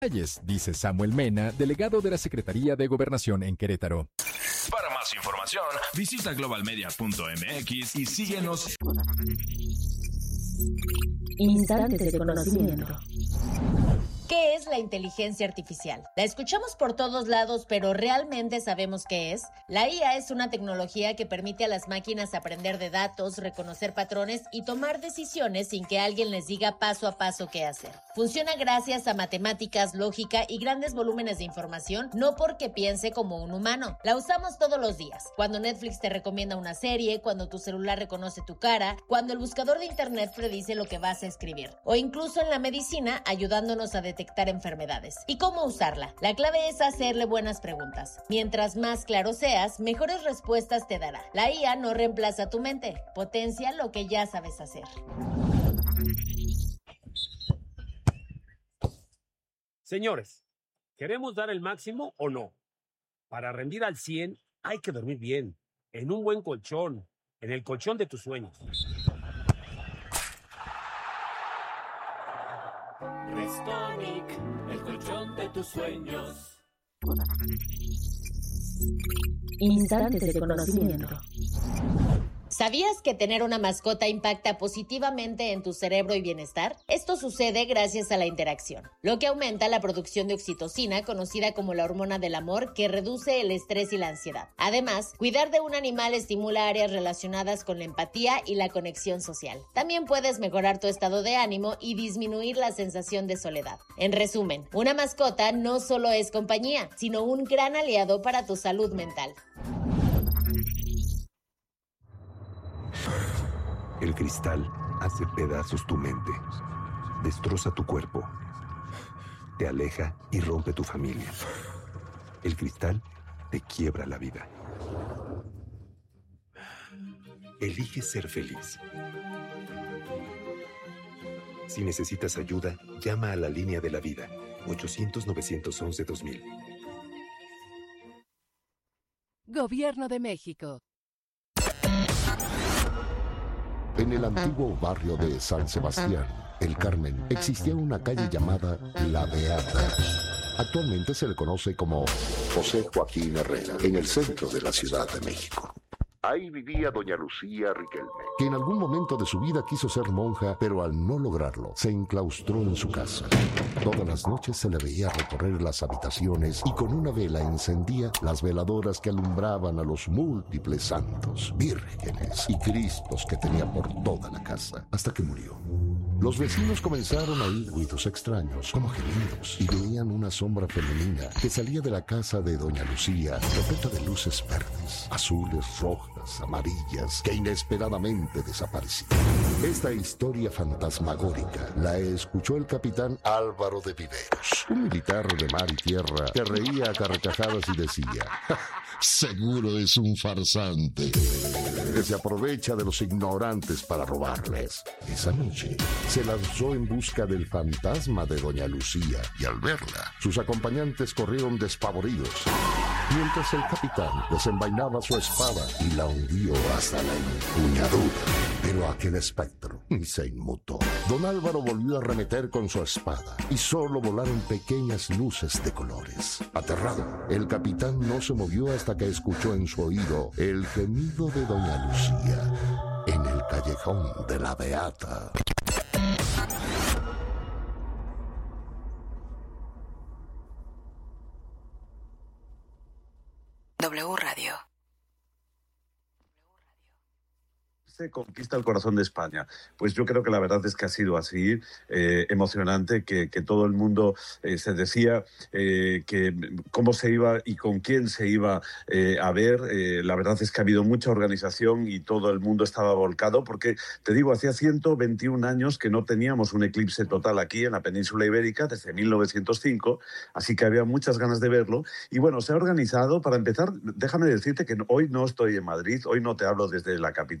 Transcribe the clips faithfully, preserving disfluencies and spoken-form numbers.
detalles, dice Samuel Mena, delegado de la Secretaría de Gobernación en Querétaro. Para más información, visita global media punto m x y síguenos. Instantes de conocimiento. ¿Qué es la inteligencia artificial? La escuchamos por todos lados, pero ¿realmente sabemos qué es? La I A es una tecnología que permite a las máquinas aprender de datos, reconocer patrones y tomar decisiones sin que alguien les diga paso a paso qué hacer. Funciona gracias a matemáticas, lógica y grandes volúmenes de información, no porque piense como un humano. La usamos todos los días. Cuando Netflix te recomienda una serie, cuando tu celular reconoce tu cara, cuando el buscador de internet predice lo que vas a escribir, o incluso en la medicina ayudándonos a detectar detectar enfermedades. ¿Y cómo usarla? La clave es hacerle buenas preguntas. Mientras más claro seas, mejores respuestas te dará. La I A no reemplaza tu mente, potencia lo que ya sabes hacer. Señores, ¿queremos dar el máximo o no? Para rendir al cien hay que dormir bien, en un buen colchón, en el colchón de tus sueños. Restonic, el colchón de tus sueños. Instantes de conocimiento. ¿Sabías que tener una mascota impacta positivamente en tu cerebro y bienestar? Esto sucede gracias a la interacción, lo que aumenta la producción de oxitocina, conocida como la hormona del amor, que reduce el estrés y la ansiedad. Además, cuidar de un animal estimula áreas relacionadas con la empatía y la conexión social. También puedes mejorar tu estado de ánimo y disminuir la sensación de soledad. En resumen, una mascota no solo es compañía, sino un gran aliado para tu salud mental. El cristal hace pedazos tu mente, destroza tu cuerpo, te aleja y rompe tu familia. El cristal te quiebra la vida. Elige ser feliz. Si necesitas ayuda, llama a la línea de la vida, ochocientos, novecientos once, dos mil. Gobierno de México. En el antiguo barrio de San Sebastián, El Carmen, existía una calle llamada La Beata. Actualmente se le conoce como José Joaquín Herrera, en el centro de la Ciudad de México. Ahí vivía doña Lucía Riquelme, que en algún momento de su vida quiso ser monja, pero al no lograrlo, se enclaustró en su casa. Todas las noches se le veía recorrer las habitaciones y con una vela encendía las veladoras que alumbraban a los múltiples santos, vírgenes y cristos que tenía por toda la casa, hasta que murió. Los vecinos comenzaron a oír ruidos extraños, como gemidos, y veían una sombra femenina que salía de la casa de doña Lucía, repleta de luces verdes, azules, rojas, amarillas, que inesperadamente desaparecían. Esta historia fantasmagórica la escuchó el capitán Álvaro de Viveros, un militar de mar y tierra que reía a carcajadas y decía: seguro es un farsante que se aprovecha de los ignorantes para robarles. Esa noche se lanzó en busca del fantasma de doña Lucía y al verla, sus acompañantes corrieron despavoridos, mientras el capitán desenvainaba su espada y la hundió hasta la empuñadura. Pero aquel espectro se inmutó. Don Álvaro volvió a arremeter con su espada y solo volaron pequeñas luces de colores. Aterrado, el capitán no se movió hasta que escuchó en su oído el gemido de doña Lucía en el callejón de la Beata. W Radio. Se conquista el corazón de España. Pues yo creo que la verdad es que ha sido así, eh, emocionante, que, que todo el mundo eh, se decía eh, que cómo se iba y con quién se iba eh, a ver. Eh, la verdad es que ha habido mucha organización y todo el mundo estaba volcado, porque, te digo, hacía ciento veintiún años que no teníamos un eclipse total aquí en la península ibérica, desde mil novecientos cinco, así que había muchas ganas de verlo. Y bueno, se ha organizado. Para empezar, déjame decirte que hoy no estoy en Madrid, hoy no te hablo desde la capital, uh-huh.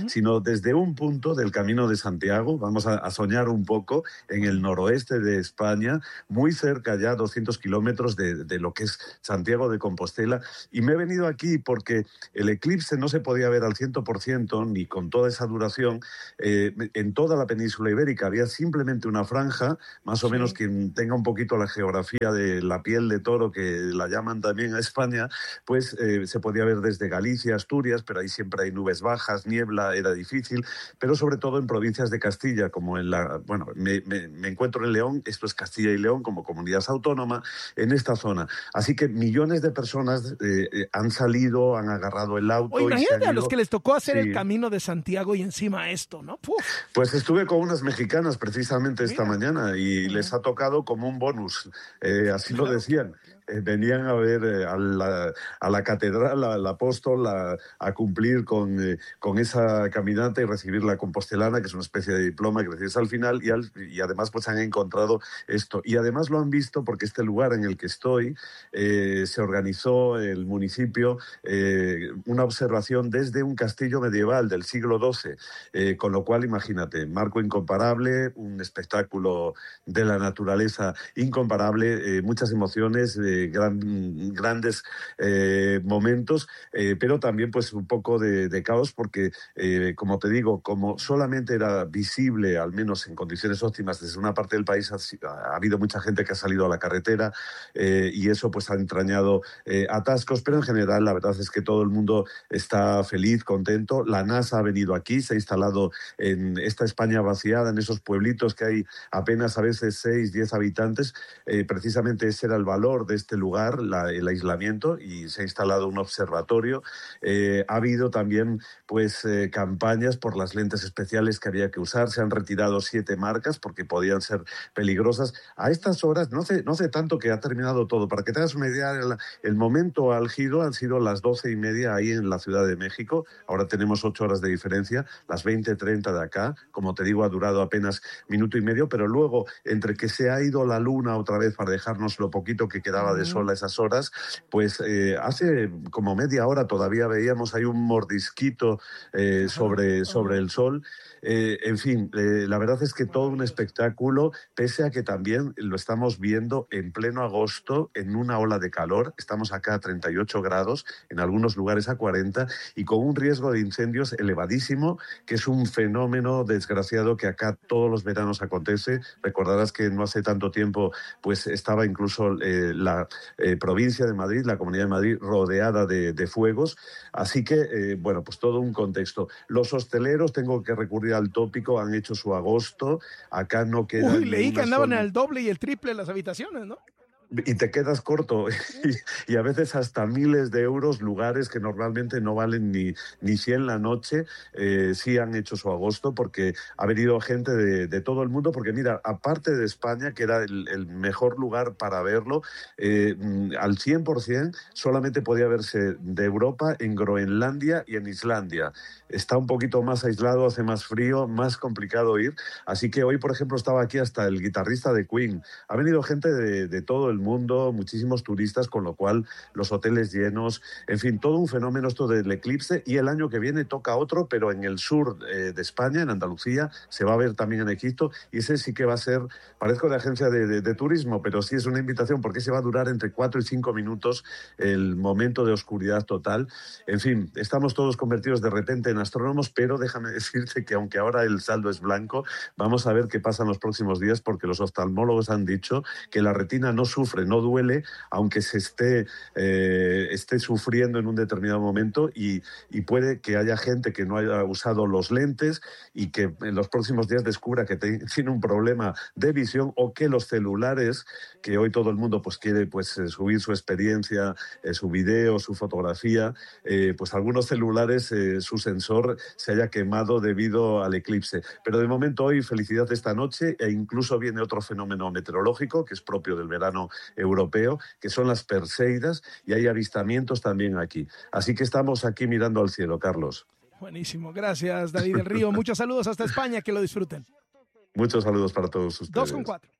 sino desde un punto del Camino de Santiago. Vamos a, a soñar un poco en el noroeste de España, muy cerca ya, doscientos kilómetros de, de lo que es Santiago de Compostela. Y me he venido aquí porque el eclipse no se podía ver al cien por ciento, ni con toda esa duración, eh, en toda la península ibérica. Había simplemente una franja, más o sí. menos quien tenga un poquito la geografía de la piel de toro, que la llaman también a España, pues eh, se podía ver desde Galicia, Asturias, pero ahí siempre hay nubes bajas, niebla, era difícil, pero sobre todo en provincias de Castilla, como en la, bueno, me, me, me encuentro en León, esto es Castilla y León como comunidad autónoma, en esta zona. Así que millones de personas eh, eh, han salido, han agarrado el auto. O imagínate y se han ido. A los que les tocó hacer sí. el Camino de Santiago y encima esto, ¿no? Puf. Pues estuve con unas mexicanas precisamente esta Mira. mañana y uh-huh. les ha tocado como un bonus, eh, así claro. lo decían. Eh, venían a ver eh, a, la, a la catedral, al apóstol, a, a cumplir con, eh, con esa caminata y recibir la compostelana, que es una especie de diploma que recibes al final, y, al, y además pues han encontrado esto. Y además lo han visto porque este lugar en el que estoy eh, se organizó el municipio eh, una observación desde un castillo medieval del siglo doce, eh, con lo cual imagínate, marco incomparable, un espectáculo de la naturaleza incomparable, eh, muchas emociones, eh, Gran, grandes eh, momentos, eh, pero también pues un poco de, de caos porque, eh, como te digo, como solamente era visible, al menos en condiciones óptimas, desde una parte del país, ha, ha habido mucha gente que ha salido a la carretera eh, y eso pues ha entrañado eh, atascos, pero en general la verdad es que todo el mundo está feliz, contento. La NASA ha venido aquí, se ha instalado en esta España vaciada, en esos pueblitos que hay apenas a veces seis, diez habitantes. Eh, precisamente ese era el valor de este lugar, la, el aislamiento, y se ha instalado un observatorio. Eh, ha habido también pues eh, campañas por las lentes especiales que había que usar. Se han retirado siete marcas porque podían ser peligrosas. A estas horas, no hace, no hace tanto que ha terminado todo. Para que te hagas una idea, el, el momento álgido han sido las doce y media ahí en la Ciudad de México. Ahora tenemos ocho horas de diferencia, las veinte treinta de acá. Como te digo, ha durado apenas minuto y medio, pero luego, entre que se ha ido la luna otra vez para dejarnos lo poquito que quedaba de sol a esas horas, pues eh, hace como media hora todavía veíamos ahí un mordisquito eh, sobre, sobre el sol. Eh, en fin, eh, la verdad es que todo un espectáculo, pese a que también lo estamos viendo en pleno agosto, en una ola de calor. Estamos acá a treinta y ocho grados, en algunos lugares a cuarenta, y con un riesgo de incendios elevadísimo, que es un fenómeno desgraciado que acá todos los veranos acontece. Recordarás que no hace tanto tiempo pues estaba incluso eh, la eh, provincia de Madrid, la Comunidad de Madrid, rodeada de, de fuegos. Así que, eh, bueno, pues todo un contexto. Los hosteleros, tengo que recurrir al tópico, han hecho su agosto. Acá no queda. Uy, leí que andaban al doble y el triple las habitaciones, ¿no? Y te quedas corto, y, y a veces hasta miles de euros, lugares que normalmente no valen ni, ni cien la noche, eh, sí han hecho su agosto, porque ha venido gente de, de todo el mundo, porque mira, aparte de España, que era el, el mejor lugar para verlo, eh, al cien por ciento solamente podía verse de Europa en Groenlandia y en Islandia. Está un poquito más aislado, hace más frío, más complicado ir, así que hoy, por ejemplo, estaba aquí hasta el guitarrista de Queen. Ha venido gente de, de todo el mundo, muchísimos turistas, con lo cual los hoteles llenos, en fin, todo un fenómeno esto del eclipse. Y el año que viene toca otro, pero en el sur eh, de España, en Andalucía, se va a ver también en Egipto, y ese sí que va a ser, parezco de agencia de, de, de turismo, pero sí es una invitación, porque se va a durar entre cuatro y cinco minutos el momento de oscuridad total. En fin, estamos todos convertidos de repente en astrónomos, pero déjame decirte que aunque ahora el saldo es blanco, vamos a ver qué pasa en los próximos días, porque los oftalmólogos han dicho que la retina no sufre, no duele, aunque se esté, eh, esté sufriendo en un determinado momento, y, y puede que haya gente que no haya usado los lentes y que en los próximos días descubra que te, tiene un problema de visión, o que los celulares, que hoy todo el mundo pues quiere pues eh, subir su experiencia, eh, su video, su fotografía, eh, pues algunos celulares, eh, su sensor se haya quemado debido al eclipse. Pero de momento hoy, felicidad esta noche, e incluso viene otro fenómeno meteorológico que es propio del verano europeo, que son las Perseidas, y hay avistamientos también aquí. Así que estamos aquí mirando al cielo, Carlos. Buenísimo, gracias David del Río. Muchos saludos hasta España, que lo disfruten. Muchos saludos para todos ustedes. Dos con cuatro.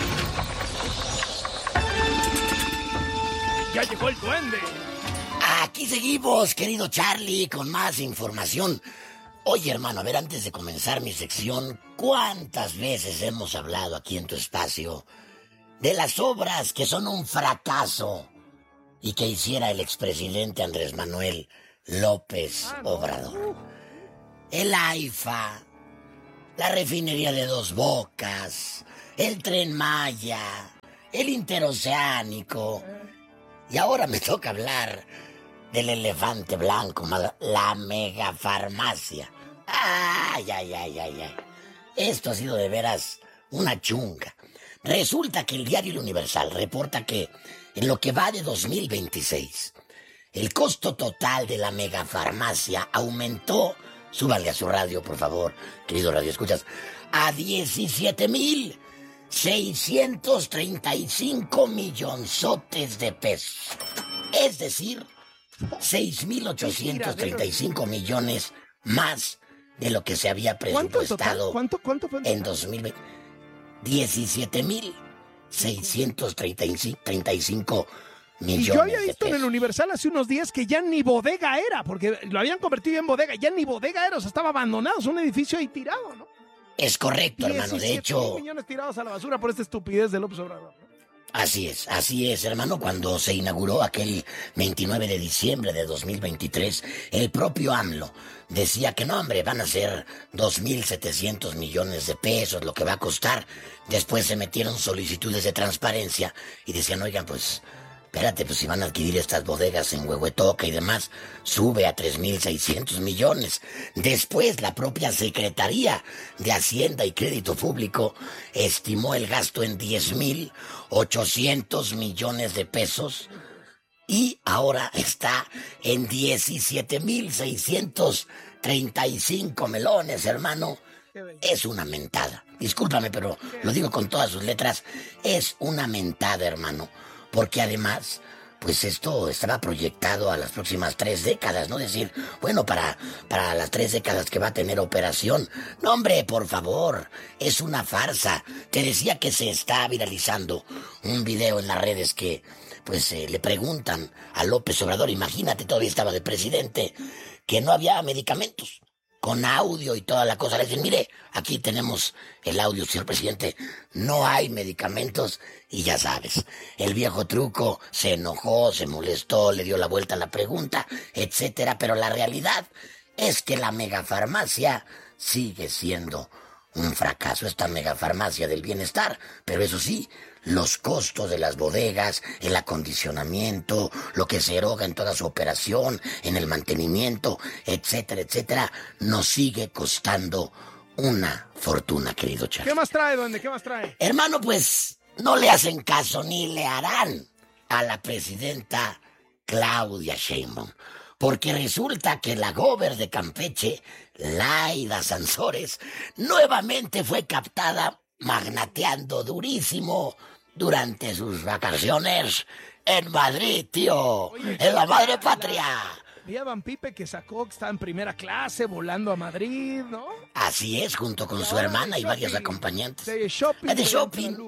Ya llegó el duende. Aquí seguimos, querido Charlie, con más información. Oye, hermano, a ver, antes de comenzar mi sección, ¿cuántas veces hemos hablado aquí en tu espacio de las obras que son un fracaso y que hiciera el expresidente Andrés Manuel López Obrador? El AIFA, la refinería de Dos Bocas, el Tren Maya, el Interoceánico. Y ahora me toca hablar del elefante blanco, la megafarmacia. Ay, ay, ay, ay, ay. Esto ha sido de veras una chunga. Resulta que el diario El Universal reporta que en lo que va de dos mil veintiséis, el costo total de la megafarmacia aumentó, súbanle a su radio, por favor, querido radio escuchas, a diecisiete mil seiscientos treinta y cinco millonzotes de pesos. Es decir, seis mil ochocientos treinta y cinco millones más de lo que se había presupuestado. ¿Cuánto, cuánto, cuánto en dos mil veinte? diecisiete mil seiscientos treinta y cinco millones. Y yo había visto de en el Universal hace unos días que ya ni bodega era, porque lo habían convertido en bodega, ya ni bodega era, o sea, estaba abandonado, es un edificio ahí tirado, ¿no? Es correcto, hermano, de hecho... millones tirados a la basura por esta estupidez de López Obrador, ¿no? Así es, así es, hermano. Cuando se inauguró aquel veintinueve de diciembre de dos mil veintitrés, el propio AMLO decía que no, hombre, van a ser dos mil setecientos millones de pesos lo que va a costar. Después se metieron solicitudes de transparencia y decían, oigan, pues, espérate, pues si van a adquirir estas bodegas en Huehuetoca y demás, sube a tres mil seiscientos millones. Después la propia Secretaría de Hacienda y Crédito Público estimó el gasto en diez mil ochocientos millones de pesos y ahora está en diecisiete mil seiscientos treinta y cinco melones, hermano. Es una mentada. Discúlpame, pero lo digo con todas sus letras. Es una mentada, hermano. Porque además, pues esto estaba proyectado a las próximas tres décadas, ¿no? Es decir, bueno, para, para las tres décadas que va a tener operación. No, hombre, por favor, es una farsa. Te decía que se está viralizando un video en las redes que, pues, eh, le preguntan a López Obrador, imagínate, todavía estaba de presidente, que no había medicamentos. Con audio y toda la cosa. Le dicen, mire, aquí tenemos el audio, señor presidente. No hay medicamentos y ya sabes. El viejo truco se enojó, se molestó, le dio la vuelta a la pregunta, etcétera. Pero la realidad es que la megafarmacia sigue siendo un fracaso. Esta megafarmacia del bienestar. Pero eso sí, los costos de las bodegas, el acondicionamiento, lo que se eroga en toda su operación, en el mantenimiento, etcétera, etcétera, nos sigue costando una fortuna, querido Charlie. ¿Qué más trae, duende? ¿Qué más trae? Hermano, pues no le hacen caso ni le harán a la presidenta Claudia Sheinbaum, porque resulta que la gober de Campeche, Laida Sansores, nuevamente fue captada magnateando durísimo durante sus vacaciones en Madrid, tío. Oye, en la madre patria. Vi a Van Pipe que sacó, que está en primera clase, volando a Madrid, ¿no? Así es, junto con su hermana y varios acompañantes. De shopping. De shopping.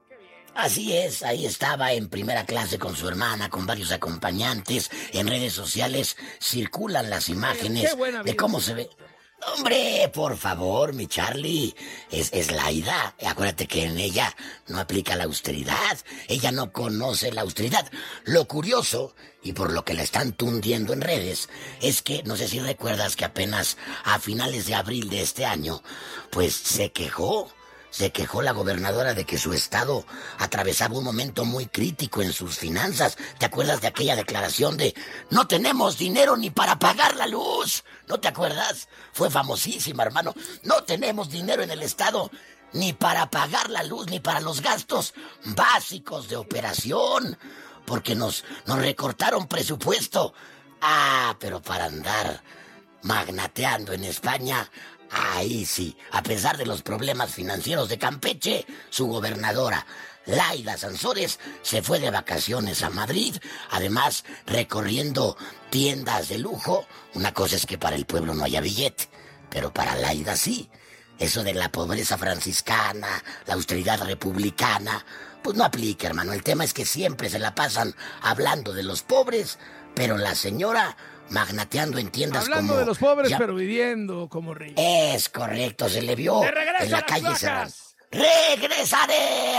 Así es, ahí estaba en primera clase con su hermana, con varios acompañantes. En redes sociales circulan las imágenes de cómo se ve. Hombre, por favor, mi Charlie, es, es Laida. Acuérdate que en ella no aplica la austeridad. Ella no conoce la austeridad. Lo curioso, y por lo que la están tundiendo en redes, es que, no sé si recuerdas que apenas a finales de abril de este año, pues se quejó. Se quejó la gobernadora de que su estado atravesaba un momento muy crítico en sus finanzas. ¿Te acuerdas de aquella declaración de no tenemos dinero ni para pagar la luz? ¿No te acuerdas? Fue famosísima, hermano. No tenemos dinero en el estado ni para pagar la luz ni para los gastos básicos de operación, porque nos, nos recortaron presupuesto. Ah, pero para andar magnateando en España... Ahí sí, a pesar de los problemas financieros de Campeche, su gobernadora, Laida Sansores, se fue de vacaciones a Madrid, además recorriendo tiendas de lujo. Una cosa es que para el pueblo no haya billete, pero para Laida sí. Eso de la pobreza franciscana, la austeridad republicana, pues no aplica, hermano. El tema es que siempre se la pasan hablando de los pobres, pero la señora magnateando en tiendas Hablando como... de los pobres, ya... pero viviendo como ricos. Es correcto, se le vio en la calle cerrada. ¡Regresaré!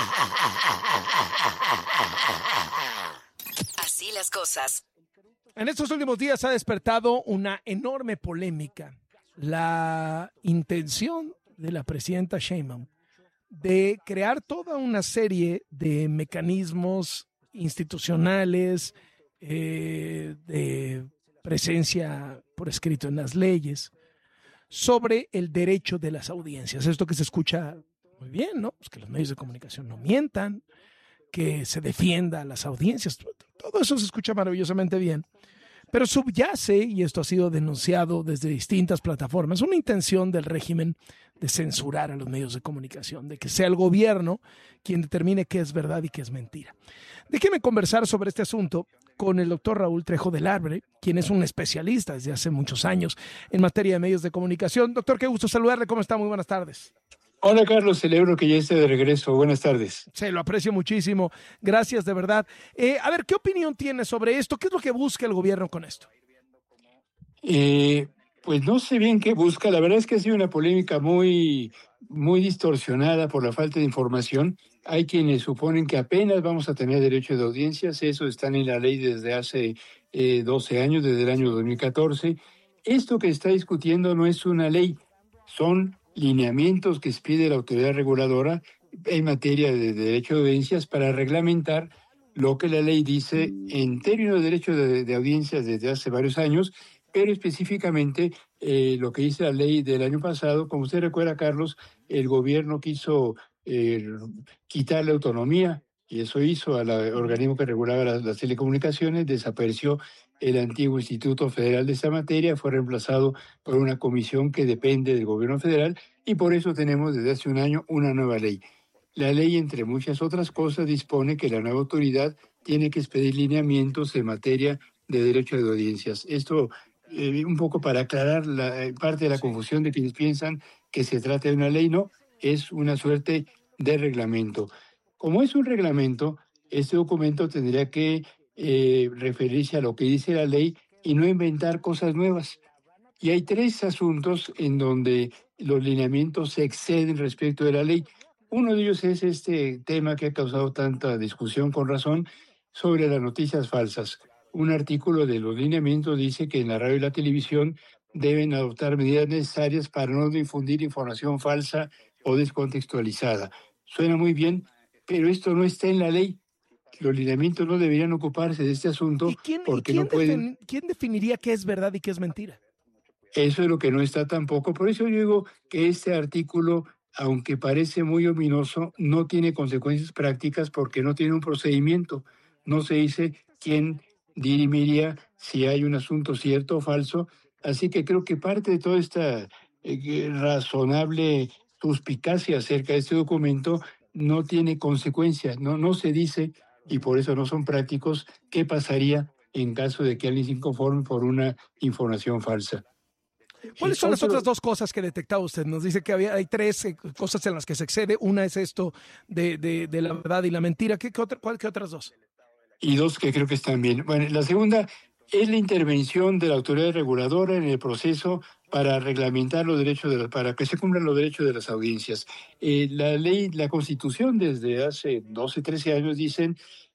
Así las cosas. En estos últimos días ha despertado una enorme polémica. La intención de la presidenta Sheinbaum de crear toda una serie de mecanismos institucionales, eh, de presencia por escrito en las leyes, sobre el derecho de las audiencias. Esto que se escucha muy bien, ¿no? Pues que los medios de comunicación no mientan, que se defienda a las audiencias. Todo eso se escucha maravillosamente bien. Pero subyace, y esto ha sido denunciado desde distintas plataformas, una intención del régimen de censurar a los medios de comunicación, de que sea el gobierno quien determine qué es verdad y qué es mentira. Déjeme conversar sobre este asunto con el doctor Raúl Trejo del Arbre, quien es un especialista desde hace muchos años en materia de medios de comunicación. Doctor, qué gusto saludarle. ¿Cómo está? Muy buenas tardes. Hola, Carlos. Celebro que ya esté de regreso. Buenas tardes. Se lo aprecio muchísimo. Gracias, de verdad. Eh, a ver, ¿qué opinión tiene sobre esto? ¿Qué es lo que busca el gobierno con esto? Eh, pues no sé bien qué busca. La verdad es que ha sido una polémica muy, muy distorsionada por la falta de información. Hay quienes suponen que apenas vamos a tener derecho de audiencias. Eso está en la ley desde hace eh, doce años, desde el año dos mil catorce. Esto que se está discutiendo no es una ley, son lineamientos que pide la autoridad reguladora en materia de derecho de audiencias para reglamentar lo que la ley dice en términos de derecho de, de audiencias desde hace varios años, pero específicamente eh, lo que dice la ley del año pasado. Como usted recuerda, Carlos, el gobierno quiso eh, quitarle autonomía, y eso hizo al organismo que regulaba las, las telecomunicaciones. Desapareció el antiguo Instituto Federal de esta materia, fue reemplazado por una comisión que depende del gobierno federal, y por eso tenemos desde hace un año una nueva ley. La ley, entre muchas otras cosas, dispone que la nueva autoridad tiene que expedir lineamientos en materia de derecho de audiencias. Esto eh, un poco para aclarar la eh, parte de la confusión de quienes piensan que se trata de una ley. No, es una suerte de reglamento. Como es un reglamento, este documento tendría que eh, referirse a lo que dice la ley y no inventar cosas nuevas. Y hay tres asuntos en donde los lineamientos se exceden respecto de la ley. Uno de ellos es este tema que ha causado tanta discusión con razón sobre las noticias falsas. Un artículo de los lineamientos dice que en la radio y la televisión deben adoptar medidas necesarias para no difundir información falsa o descontextualizada. Suena muy bien, pero esto no está en la ley. Los lineamientos no deberían ocuparse de este asunto. ¿Y quién, porque ¿y quién, no pueden... defin- quién definiría qué es verdad y qué es mentira? Eso es lo que no está tampoco. Por eso yo digo que este artículo, aunque parece muy ominoso, no tiene consecuencias prácticas porque no tiene un procedimiento. No se dice quién dirimiría si hay un asunto cierto o falso. Así que creo que parte de toda esta eh, razonable suspicacia acerca de este documento no tiene consecuencias. No, no se dice, y por eso no son prácticos, qué pasaría en caso de que alguien se inconforme por una información falsa. ¿Cuáles son las Otro- otras dos cosas que detectaba usted? Nos dice que había, hay tres eh, cosas en las que se excede. Una es esto de, de, de la verdad y la mentira. ¿Qué, qué, otra, cuál, qué otras dos? Y dos que creo que están bien. Bueno, la segunda es la intervención de la autoridad reguladora en el proceso para reglamentar los derechos, de la- para que se cumplan los derechos de las audiencias. Eh, la ley, la Constitución desde hace doce, trece años dicen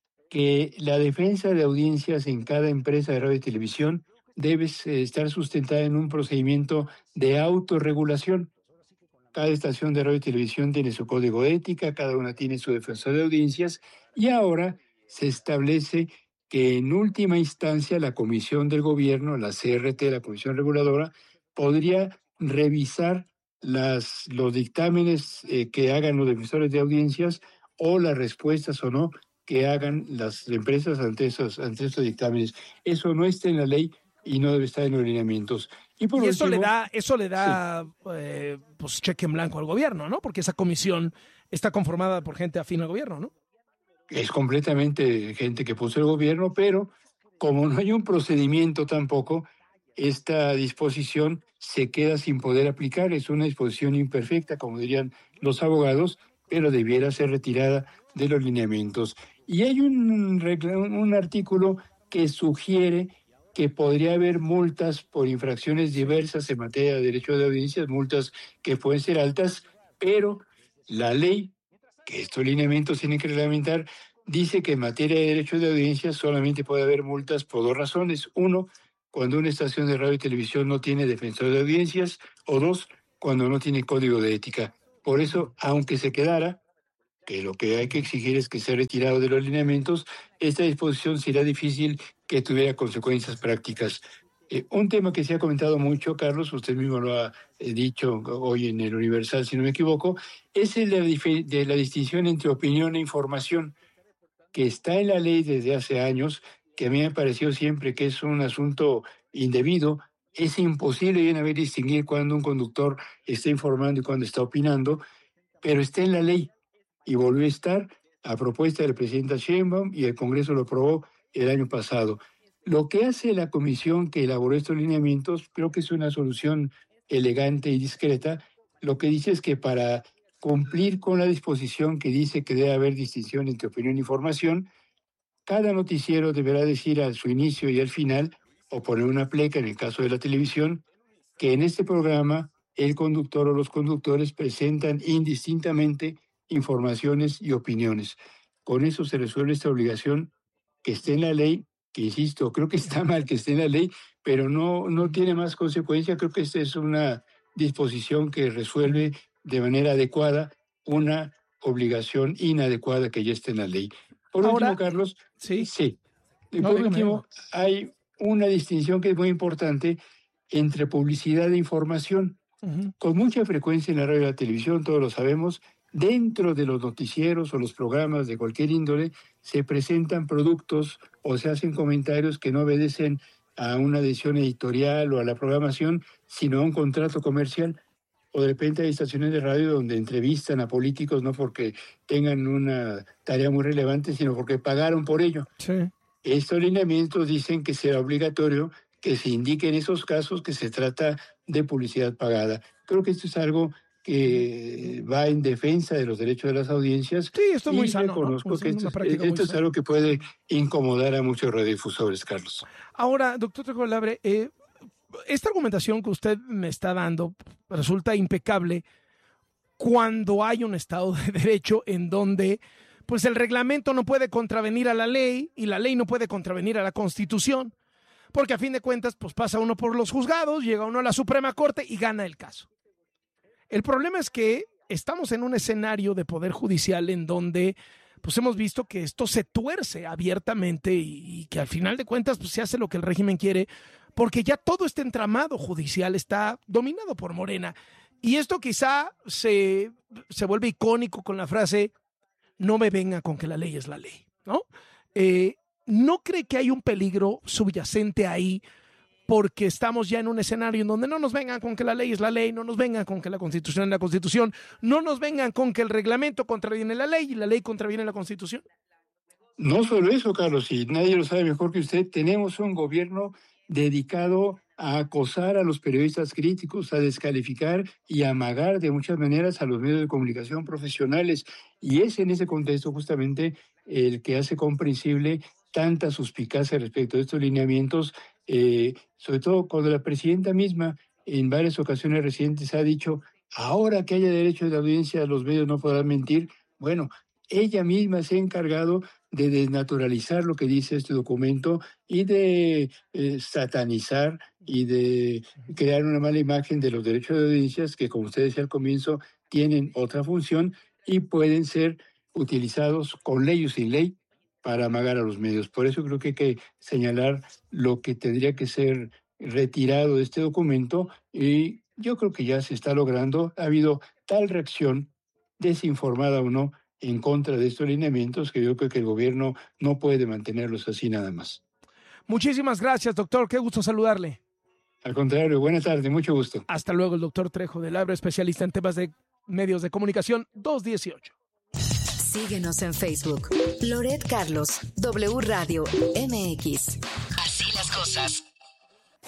que la defensa de audiencias en cada empresa de radio y televisión debe eh, estar sustentada en un procedimiento de autorregulación. Cada estación de radio y televisión tiene su código de ética, cada una tiene su defensor de audiencias, y ahora se establece que en última instancia la Comisión del Gobierno, la C R T, la Comisión Reguladora, podría revisar las, los dictámenes eh, que hagan los defensores de audiencias o las respuestas o no que hagan las empresas ante esos, ante estos dictámenes. Eso no está en la ley y no debe estar en los lineamientos. Y, por Y eso último, le da, eso le da eh, pues cheque en blanco al gobierno, ¿no? Porque esa comisión está conformada por gente afín al gobierno, ¿no? es completamente gente que puso el gobierno, pero como no hay un procedimiento tampoco, esta disposición se queda sin poder aplicar. Es una disposición imperfecta, como dirían los abogados, pero debiera ser retirada de los lineamientos. Y hay un, un artículo que sugiere que podría haber multas por infracciones diversas en materia de derecho de audiencias, multas que pueden ser altas, pero la ley, que estos lineamientos tienen que reglamentar, dice que en materia de derecho de audiencias solamente puede haber multas por dos razones. Uno, cuando una estación de radio y televisión no tiene defensor de audiencias, o dos, cuando no tiene código de ética. Por eso, aunque se quedara, que lo que hay que exigir es que sea retirado de los lineamientos, esta disposición será difícil que tuviera consecuencias prácticas. Eh, un tema que se ha comentado mucho, Carlos, usted mismo lo ha eh, dicho hoy en el Universal, si no me equivoco, es el de la, dif- de la distinción entre opinión e información, que está en la ley desde hace años, que a mí me pareció siempre que es un asunto indebido. Es imposible bien haber distinguir cuando un conductor está informando y cuando está opinando, pero está en la ley y volvió a estar a propuesta del presidente Sheinbaum y el Congreso lo aprobó el año pasado. Lo que hace la comisión que elaboró estos lineamientos creo que es una solución elegante y discreta. Lo que dice es que para cumplir con la disposición que dice que debe haber distinción entre opinión e información, cada noticiero deberá decir a su inicio y al final, o poner una pleca en el caso de la televisión, que en este programa el conductor o los conductores presentan indistintamente informaciones y opiniones. Con eso se resuelve esta obligación que esté en la ley, que insisto, creo que está mal que esté en la ley, pero no, no tiene más consecuencia. Creo que esta es una disposición que resuelve de manera adecuada una obligación inadecuada que ya está en la ley. Por Ahora, último, Carlos, sí. sí. Y No, por dígame. último, hay una distinción que es muy importante entre publicidad e información. Ujú. Con mucha frecuencia en la radio y la televisión, todos lo sabemos, dentro de los noticieros o los programas de cualquier índole se presentan productos o se hacen comentarios que no obedecen a una decisión editorial o a la programación, sino a un contrato comercial. O de repente hay estaciones de radio donde entrevistan a políticos no porque tengan una tarea muy relevante, sino porque pagaron por ello. Sí. Estos lineamientos dicen que será obligatorio que se indique en esos casos que se trata de publicidad pagada. Creo que esto es algo que va en defensa de los derechos de las audiencias. Sí, esto es muy y sano, ¿no? reconozco Muy que sano, esto, una es, práctica esto muy es sana. algo que puede incomodar a muchos radiodifusores, Carlos. Ahora, doctor Trejo Labre, eh, esta argumentación que usted me está dando resulta impecable cuando hay un Estado de Derecho en donde pues el reglamento no puede contravenir a la ley y la ley no puede contravenir a la Constitución, porque a fin de cuentas pues pasa uno por los juzgados, llega uno a la Suprema Corte y gana el caso. El problema es que estamos en un escenario de poder judicial en donde pues hemos visto que esto se tuerce abiertamente y, y que al final de cuentas pues, se hace lo que el régimen quiere, porque ya todo este entramado judicial está dominado por Morena. Y esto quizá se, se vuelve icónico con la frase, no me venga con que la ley es la ley, ¿no? Eh, ¿No cree que hay un peligro subyacente ahí? Porque estamos ya en un escenario en donde no nos vengan con que la ley es la ley, no nos vengan con que la Constitución es la Constitución, no nos vengan con que el reglamento contraviene la ley y la ley contraviene la Constitución. No solo eso, Carlos, y nadie lo sabe mejor que usted, tenemos un gobierno dedicado a acosar a los periodistas críticos, a descalificar y a amagar de muchas maneras a los medios de comunicación profesionales. Y es en ese contexto justamente el que hace comprensible tanta suspicacia respecto de estos lineamientos, eh, sobre todo cuando la presidenta misma en varias ocasiones recientes ha dicho, ahora que haya derecho de audiencia, los medios no podrán mentir. Bueno, ella misma se ha encargado de desnaturalizar lo que dice este documento y de eh, satanizar y de crear una mala imagen de los derechos de audiencias que, como usted decía al comienzo, tienen otra función y pueden ser utilizados con ley o sin ley para amagar a los medios. Por eso creo que hay que señalar lo que tendría que ser retirado de este documento y yo creo que ya se está logrando. Ha habido tal reacción, desinformada o no, en contra de estos lineamientos que yo creo que el gobierno no puede mantenerlos así nada más. Muchísimas gracias, doctor. Qué gusto saludarle. Al contrario, buena tarde, mucho gusto. Hasta luego, el doctor Trejo de Labre, especialista en temas de medios de comunicación, dos dieciocho. Síguenos en Facebook. Loret Carlos, W Radio M X. Así las cosas.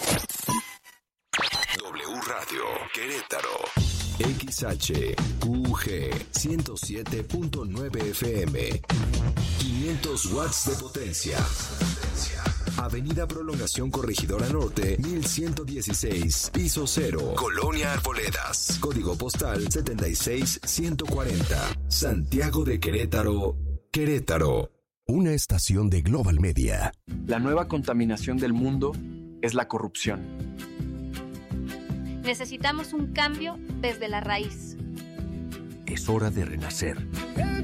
W Radio Querétaro. X H U G ciento siete punto nueve F M. quinientos watts de potencia. Avenida Prolongación Corregidora Norte, mil ciento dieciséis, piso cero, Colonia Arboledas. Código postal setenta y seis ciento cuarenta. Santiago de Querétaro, Querétaro. Una estación de Global Media. La nueva contaminación del mundo es la corrupción. Necesitamos un cambio desde la raíz. Es hora de renacer. El